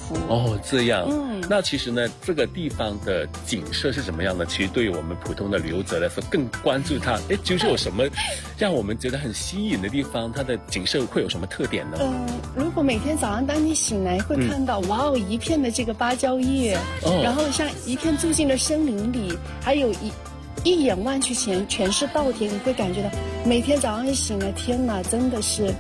福。 哦，这样。那其实呢，这个地方的景色是怎么样的？其实对于我们普通的旅游者来说，更关注它。究竟有什么让我们觉得很吸引的地方？它的景色会有什么特点呢？ 如果每天早上当你醒来，会看到哇哦一片的这个芭蕉叶，然后像一片住进了森林里，还有一眼望去全是稻田，你会感觉到每天早上一醒来，天哪，真的是